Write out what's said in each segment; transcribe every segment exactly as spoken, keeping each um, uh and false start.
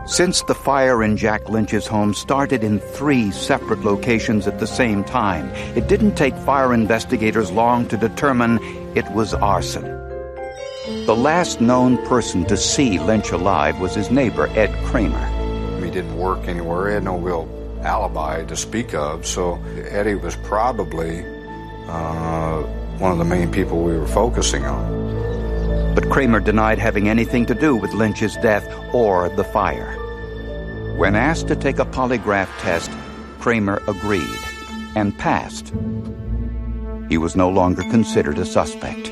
Since the fire in Jack Lynch's home started in three separate locations at the same time, it didn't take fire investigators long to determine it was arson. The last known person to see Lynch alive was his neighbor, Ed Kramer. He didn't work anywhere. He had no real alibi to speak of, so Eddie was probably uh, one of the main people we were focusing on. But Kramer denied having anything to do with Lynch's death or the fire. When asked to take a polygraph test, Kramer agreed and passed. He was no longer considered a suspect.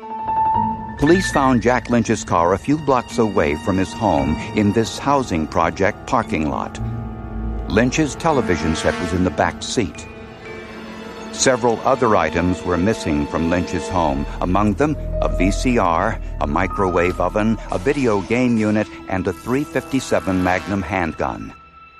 Police found Jack Lynch's car a few blocks away from his home in this housing project parking lot. Lynch's television set was in the back seat. Several other items were missing from Lynch's home, among them a V C R, a microwave oven, a video game unit, and a three fifty-seven Magnum handgun.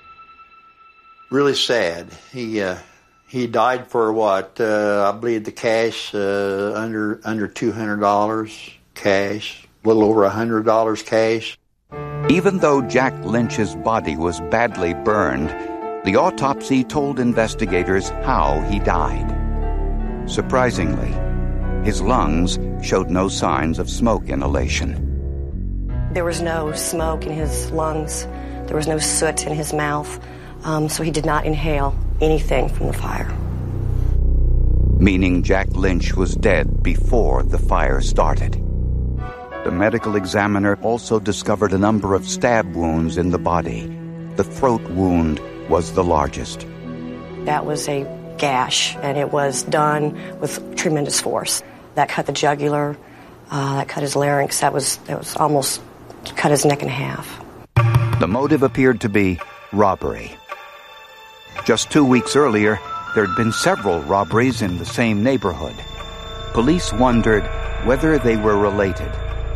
Really sad. He uh, he died for what? Uh, I believe the cash uh, under under two hundred dollars cash, a little over one hundred dollars cash. Even though Jack Lynch's body was badly burned, the autopsy told investigators how he died. Surprisingly, his lungs showed no signs of smoke inhalation. There was no smoke in his lungs. There was no soot in his mouth, um, so he did not inhale anything from the fire. Meaning Jack Lynch was dead before the fire started. The medical examiner also discovered a number of stab wounds in the body. The throat wound was the largest. That was a gash, and it was done with tremendous force. That cut the jugular, uh, that cut his larynx, that was, that was almost cut his neck in half. The motive appeared to be robbery. Just two weeks earlier, there had been several robberies in the same neighborhood. Police wondered whether they were related.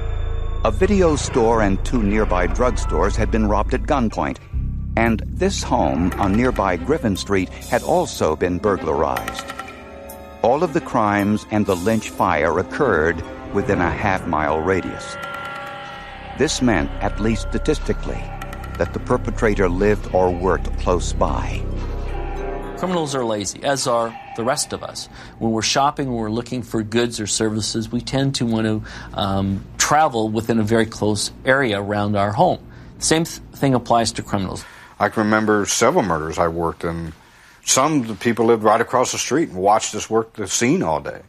A video store and two nearby drugstores had been robbed at gunpoint, and this home on nearby Griffin Street had also been burglarized. All of the crimes and the Lynch fire occurred within a half-mile radius. This meant, at least statistically, that the perpetrator lived or worked close by. Criminals are lazy, as are the rest of us. When we're shopping, when we're looking for goods or services, we tend to want to um, travel within a very close area around our home. The same th- thing applies to criminals. I can remember several murders I worked in. Some the people lived right across the street and watched us work the scene all day.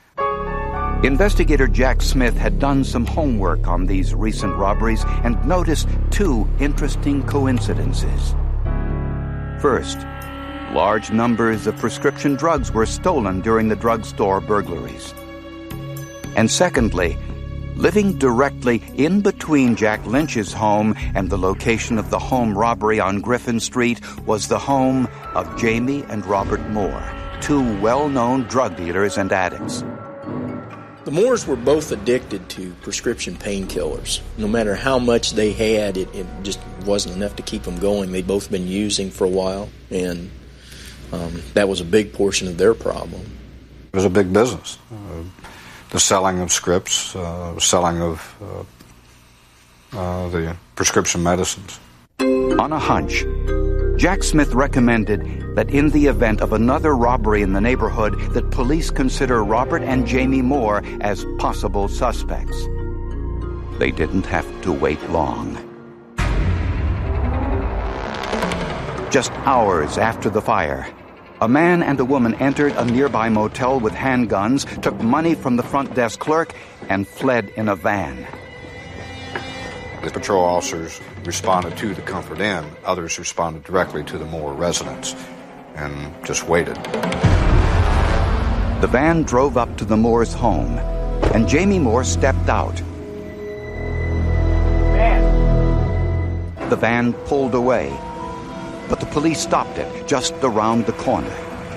Investigator Jack Smith had done some homework on these recent robberies and noticed two interesting coincidences. First, large numbers of prescription drugs were stolen during the drugstore burglaries. And secondly, living directly in between Jack Lynch's home and the location of the home robbery on Griffin Street was the home of Jamie and Robert Moore, two well-known drug dealers and addicts. The Moores were both addicted to prescription painkillers. No matter how much they had, it, it just wasn't enough to keep them going. They'd both been using for a while, and um, that was a big portion of their problem. It was a big business. Uh, the selling of scripts, uh, selling of uh, uh, the prescription medicines. On a hunch, Jack Smith recommended that in the event of another robbery in the neighborhood, that police consider Robert and Jamie Moore as possible suspects. They didn't have to wait long. Just hours after the fire, a man and a woman entered a nearby motel with handguns, took money from the front desk clerk, and fled in a van. The patrol officers responded to the Comfort Inn. Others responded directly to the Moore residence and just waited. The van drove up to the Moore's home, and Jamie Moore stepped out. Man. The van pulled away, but the police stopped it just around the corner.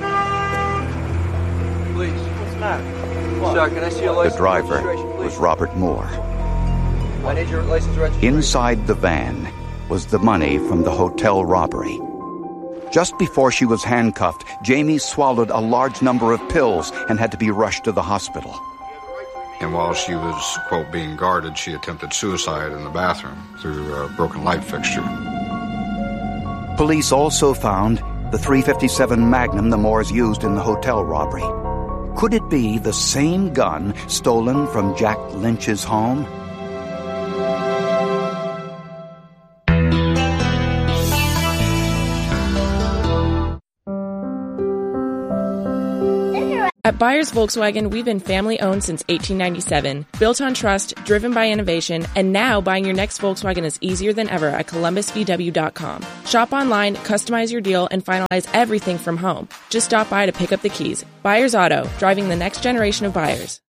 Police, what's the matter? What? Sir, can I see your license? The driver was Robert Moore. I need your license registration. Inside the van was the money from the hotel robbery. Just before she was handcuffed, Jamie swallowed a large number of pills and had to be rushed to the hospital. And while she was, quote, being guarded, she attempted suicide in the bathroom through a broken light fixture. Police also found the three fifty-seven Magnum the Moores used in the hotel robbery. Could it be the same gun stolen from Jack Lynch's home? At Byers Volkswagen, we've been family-owned since eighteen ninety-seven, built on trust, driven by innovation, and now buying your next Volkswagen is easier than ever at Columbus V W dot com. Shop online, customize your deal, and finalize everything from home. Just stop by to pick up the keys. Byers Auto, driving the next generation of buyers.